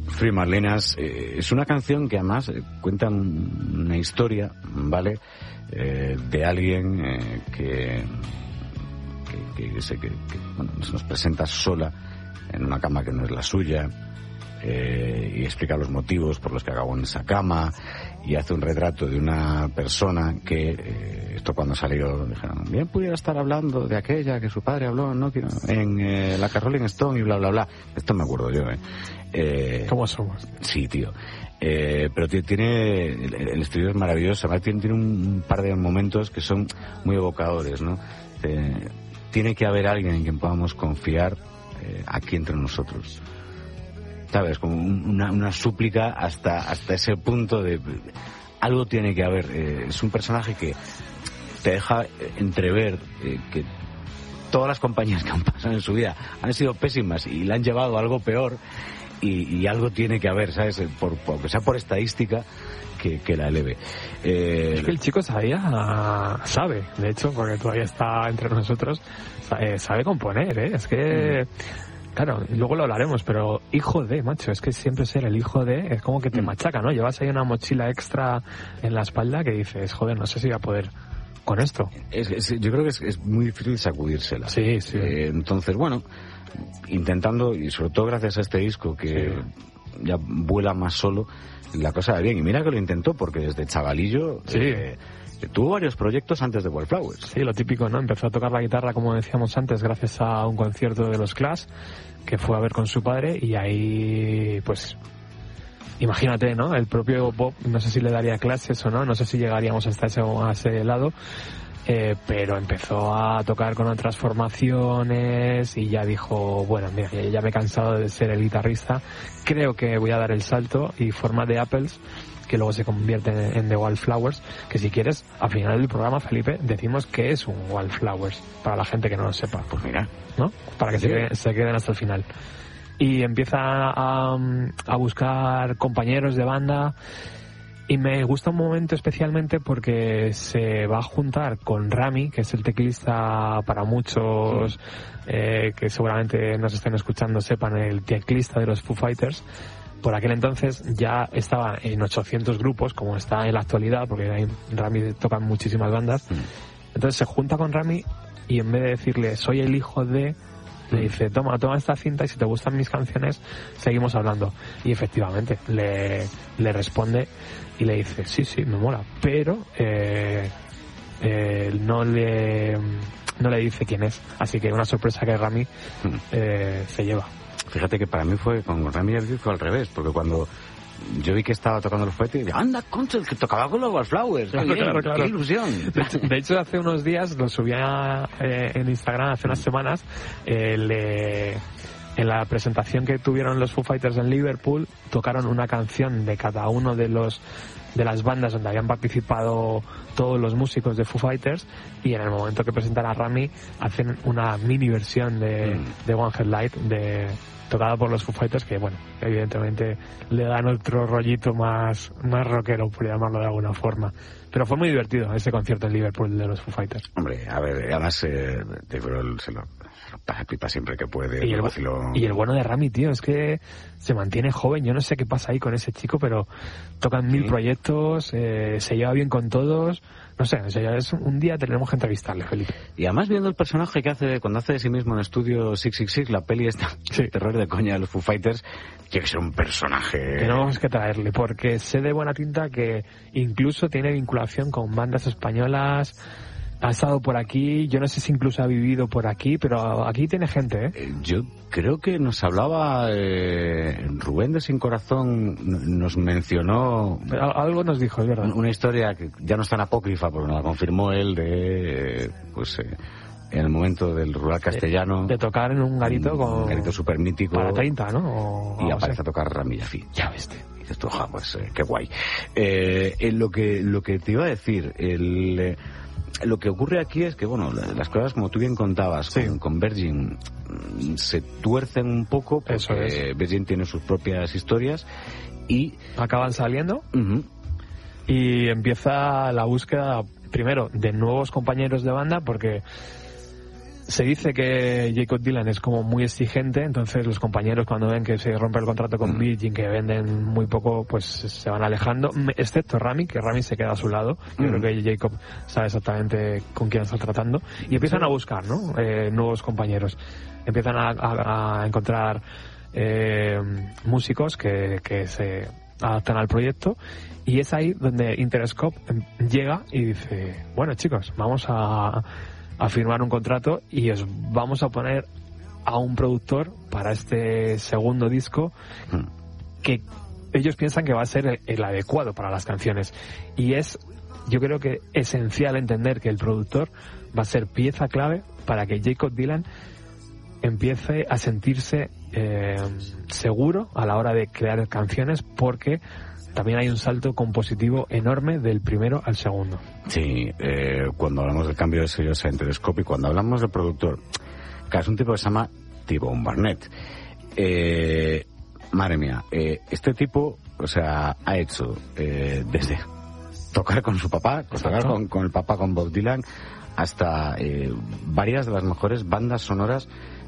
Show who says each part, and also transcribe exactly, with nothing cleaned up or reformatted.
Speaker 1: Free Marlenas eh, es una canción que además eh, cuenta una historia, ¿vale? Eh, de alguien eh, que, que, que, que, que bueno, se nos presenta sola en una cama que no es la suya, eh, y explica los motivos por los que acabó en esa cama, y hace un retrato de una persona que, eh, esto cuando salió, dijeron, bien pudiera estar hablando de aquella que su padre habló, ¿no? En eh, la Rolling Stone y bla, bla, bla. Esto me acuerdo yo, ¿eh? eh
Speaker 2: ¿Cómo somos?
Speaker 1: Sí, tío. Eh, pero tiene, el, el estudio es maravilloso, además tiene, tiene un par de momentos que son muy evocadores, ¿no? Eh, tiene que haber alguien en quien podamos confiar eh, aquí entre nosotros. ¿Sabes? Como una, una súplica hasta, hasta ese punto de... Algo tiene que haber. Eh, es un personaje que te deja entrever eh, que todas las compañías que han pasado en su vida han sido pésimas y le han llevado a algo peor, y, y algo tiene que haber, ¿sabes? Por, por, que sea por estadística, que, que la eleve. Eh,
Speaker 2: es que el chico sabía, sabe, de hecho, porque todavía está entre nosotros, sabe, sabe componer, ¿eh? Es que... Mm. Claro, luego lo hablaremos, pero hijo de, macho, es que siempre ser el hijo de es como que te machaca, ¿no? Llevas ahí una mochila extra en la espalda que dices, joder, no sé si voy a poder con esto.
Speaker 1: Es, es, yo creo que es, es muy difícil sacudírsela.
Speaker 2: Sí, sí.
Speaker 1: Eh, entonces, bueno, intentando, y sobre todo gracias a este disco que sí. ya vuela más solo, la cosa va bien. Y mira que lo intentó, porque desde chavalillo...
Speaker 2: Sí.
Speaker 1: Eh, tuvo varios proyectos antes de Wildflowers.
Speaker 2: Sí, lo típico, ¿no? Empezó a tocar la guitarra, como decíamos antes, gracias a un concierto de los Clash que fue a ver con su padre, y ahí, pues, imagínate, ¿no? El propio Bob, no sé si le daría clases o no, no sé si llegaríamos hasta ese, a ese lado, eh, pero empezó a tocar con otras formaciones y ya dijo, bueno, mira, ya me he cansado de ser el guitarrista, creo que voy a dar el salto y forma The Apples, que luego se convierte en, en The Wildflowers, que si quieres, al final del programa, Felipe, decimos que es un Wildflowers, para la gente que no lo sepa.
Speaker 1: Pues mira,
Speaker 2: ¿no? Para que sí. se, queden, se queden hasta el final. Y empieza a, a buscar compañeros de banda, y me gusta un momento especialmente porque se va a juntar con Rami, que es el teclista para muchos, sí. eh, que seguramente nos estén escuchando sepan, el teclista de los Foo Fighters. Por aquel entonces ya estaba en ochocientos grupos, como está en la actualidad, porque ahí Rami toca muchísimas bandas. Mm. Entonces se junta con Rami y en vez de decirle, soy el hijo de... le dice, toma, toma esta cinta y si te gustan mis canciones, seguimos hablando. Y efectivamente, le, le responde y le dice, sí, sí, me mola, pero eh, eh, no le no le dice quién es. Así que una sorpresa que Rami eh, se lleva.
Speaker 1: Fíjate que para mí fue con Rami fue al revés, porque cuando yo vi que estaba tocando los fuetes, anda, concha, el que tocaba con los Wildflowers,
Speaker 2: claro,
Speaker 1: bien,
Speaker 2: claro, claro.
Speaker 1: Qué ilusión.
Speaker 2: De hecho, de hecho, hace unos días, lo subía eh, en Instagram hace unas semanas, eh, le, en la presentación que tuvieron los Foo Fighters en Liverpool, tocaron una canción de cada uno de los de las bandas donde habían participado todos los músicos de Foo Fighters, y en el momento que presentan a Rami hacen una mini versión de, mm. de One Headlight de tocada por los Foo Fighters, que bueno, evidentemente le dan otro rollito más más rockero, por llamarlo de alguna forma. Pero fue muy divertido ese concierto en Liverpool de los Foo Fighters.
Speaker 1: Hombre, a ver, además eh, se lo, se lo pasa pipa siempre que puede.
Speaker 2: Y el, y el bueno de Rami, tío, es que se mantiene joven. Yo no sé qué pasa ahí con ese chico, pero tocan mil ¿Sí? proyectos, eh, se lleva bien con todos. No sé, o sea, es un día tenemos que entrevistarle, Felipe.
Speaker 1: Y además viendo el personaje que hace cuando hace de sí mismo en Estudio seiscientos sesenta y seis, la peli esta, sí. terror de coña de los Foo Fighters, tiene que ser un personaje...
Speaker 2: Tenemos que traerle, porque sé de buena tinta que incluso tiene vinculación con bandas españolas, ha estado por aquí, yo no sé si incluso ha vivido por aquí, pero aquí tiene gente, ¿eh?
Speaker 1: eh yo creo que nos hablaba eh, Rubén de Sin Corazón, nos mencionó...
Speaker 2: Pero algo nos dijo, es verdad.
Speaker 1: Una historia que ya no es tan apócrifa, porque nos la confirmó él, de... pues eh, en el momento del rural castellano...
Speaker 2: De, de tocar en un garito con...
Speaker 1: Un garito súper mítico.
Speaker 2: Para treinta, ¿no? O,
Speaker 1: y aparece a tocar Rami Jaffee.
Speaker 2: Ya ves.
Speaker 1: Y dices tú, ja, pues eh, qué guay. Eh, eh, lo, que, lo que te iba a decir, el... Eh, lo que ocurre aquí es que, bueno, las cosas, como tú bien contabas, sí. con, con Virgin se tuercen un poco, porque Eso es. Virgin tiene sus propias historias y...
Speaker 2: Acaban saliendo
Speaker 1: uh-huh.
Speaker 2: y empieza la búsqueda, primero, de nuevos compañeros de banda, porque Se dice que Jakob Dylan es como muy exigente, entonces los compañeros cuando ven que se rompe el contrato con Virgin, que venden muy poco, pues se van alejando, excepto Rami, que Rami se queda a su lado. Yo mm. creo que Jakob sabe exactamente con quién está tratando y empiezan sí. a buscar, ¿no? Eh, nuevos compañeros. Empiezan a, a, a encontrar eh, músicos que, que se adaptan al proyecto, y es ahí donde Interscope llega y dice, bueno chicos, vamos a a firmar un contrato y os vamos a poner a un productor para este segundo disco que ellos piensan que va a ser el, el adecuado para las canciones. Y es, yo creo que esencial entender que el productor va a ser pieza clave para que Jakob Dylan empiece a sentirse eh, seguro a la hora de crear canciones, porque también hay un salto compositivo enorme del primero al segundo.
Speaker 1: Sí, eh, cuando hablamos del cambio de sellos a Interscope y cuando hablamos del productor, que es un tipo que se llama T-Bone Barnett. Eh, madre mía, eh, este tipo, o sea, ha hecho eh, desde tocar con su papá, tocar con, con el papá, con Bob Dylan, hasta eh, varias de las mejores bandas sonoras